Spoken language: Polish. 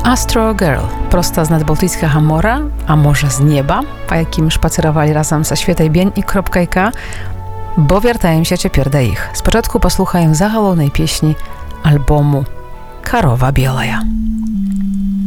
Astro Girl, prosta z nadbałtyckiego mora, a może z nieba, po jakim szpacerowali razem ze Świetaj Bień i Kropkajka, bo wiertają się ciepер do ich. Спочатку послухаем заголовnej pieśni albumu Karowa Bielaja.